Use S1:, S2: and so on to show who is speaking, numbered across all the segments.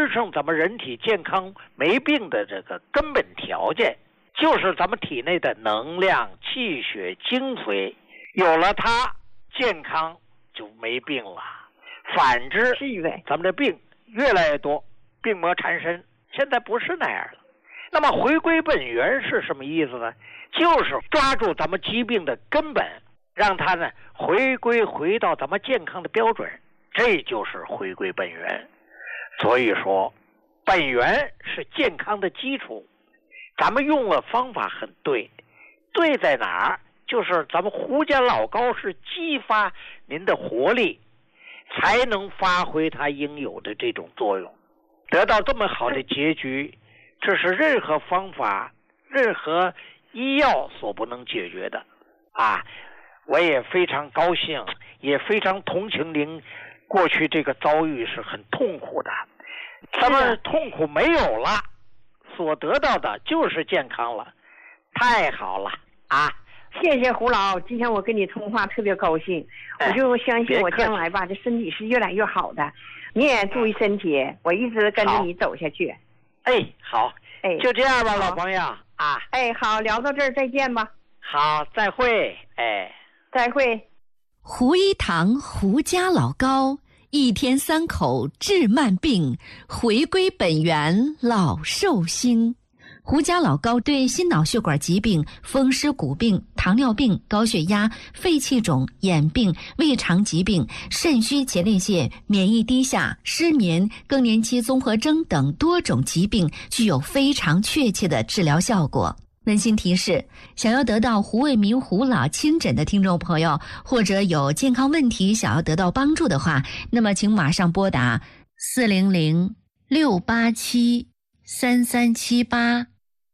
S1: 支撑咱们人体健康没病的这个根本条件，就是咱们体内的能量、气血、精髓，有了它，健康就没病了。反之，咱们的病越来越多，病魔缠身。现在不是那样了。那么回归本源是什么意思呢？就是抓住咱们疾病的根本，让它呢回到咱们健康的标准，这就是回归本源。所以说，本源是健康的基础。咱们用的方法很对，对在哪儿？就是咱们胡家老高是激发您的活力，才能发挥它应有的这种作用，得到这么好的结局。这是任何方法、任何医药所不能解决的啊！我也非常高兴，也非常同情您过去这个遭遇是很痛苦的。咱们痛苦没有了，所得到的就是健康了，太好了啊！
S2: 谢谢胡老，今天我跟你通话特别高兴，我就相信我将来吧，这身体是越来越好的。你也注意身体，我一直跟着你走下去。
S1: 好，就这样吧，老朋友啊。
S2: 好，聊到这儿，再见吧。
S1: 好，再会。
S2: 再会。
S3: 胡一堂胡家老高，一天3口治慢病，回归本源老寿星。胡家老高对心脑血管疾病、风湿骨病、糖尿病、高血压、肺气肿、眼病、胃肠疾病、肾虚前列腺、免疫低下、失眠、更年期综合征等多种疾病具有非常确切的治疗效果。温馨提示，想要得到胡卫民胡老亲诊的听众朋友，或者有健康问题想要得到帮助的话，那么请马上拨打400-687-3378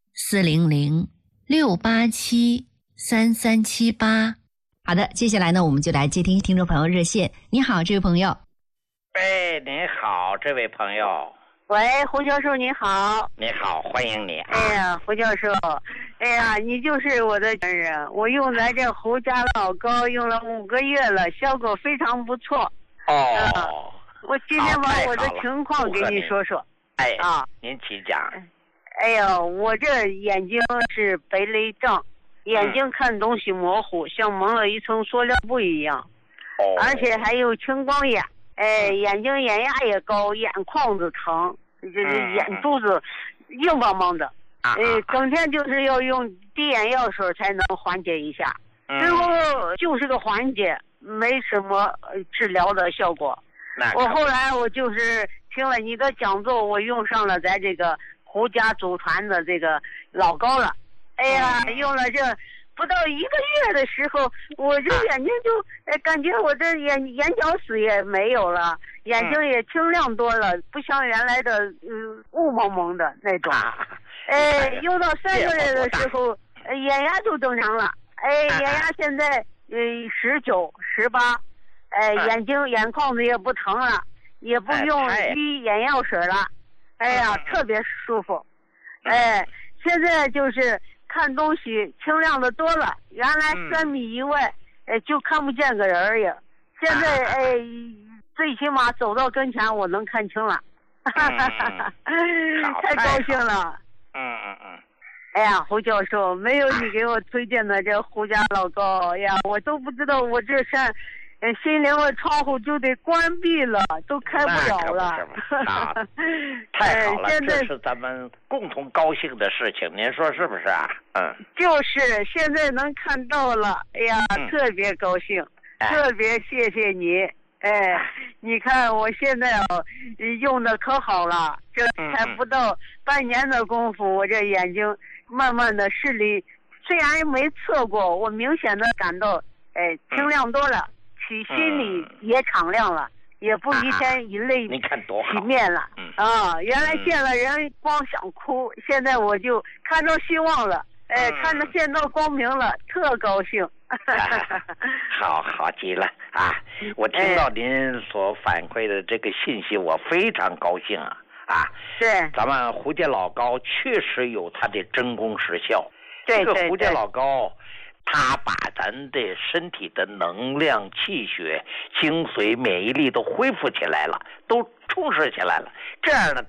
S3: 400-687-3378。好的，接下来呢，我们就来接听听众朋友热线。你好，这位朋友。
S1: 您好，这位朋友。
S4: 喂，胡教授你好。
S1: 你好，欢迎你。
S4: 胡教授，你就是我的亲人，我用咱这胡家老高用了5个月了，效果非常不错。我今天把我的情况给你说说。
S1: 您请讲。
S4: 我这眼睛是白内障，眼睛看东西模糊，像蒙了一层塑料布一样。而且还有青光眼。眼睛眼压也高，眼眶子疼，眼珠子硬邦邦的。整天就是要用滴眼药水才能缓解一下，最后就是个缓解，没什么治疗的效果。我后来我就是听了你的讲座，我用上了咱这个胡家祖传的这个老高了。用了这不到1个月的时候，我这眼睛就感觉我这眼角死也没有了，眼睛也清亮多了，不像原来的雾蒙蒙的那种。用到3个月的时候，眼压就正常了。眼压现在19、18，眼眶子也不疼了，也不用滴眼药水了。特别舒服。现在就是看东西清亮的多了，原来3米以外，就看不见个人也。现在最起码走到跟前我能看清了，太高兴了。胡教授，没有你给我推荐的这胡家老高，我都不知道我这扇心灵的窗户就得关闭了，都开不了了。
S1: 太好了，这是咱们共同高兴的事情，您说是不是啊？
S4: 就是现在能看到了，特别高兴，特别谢谢你。你看我现在用的可好了，这才不到半年的功夫，我这眼睛慢慢的视力虽然没测过，我明显的感到清亮多了，心里也敞亮了，也不一天一泪洗面了。原来见了人光想哭，现在我就看到希望了，看到见到光明了，特高兴。
S1: 好极了啊！我听到您所反馈的这个信息，我非常高兴啊！
S4: 对，
S1: 咱们胡家老高确实有它的真功实效。
S4: 这
S1: 个胡家老高，他把咱的身体的能量、气血、精髓、免疫力都恢复起来了，都充实起来了。这样呢，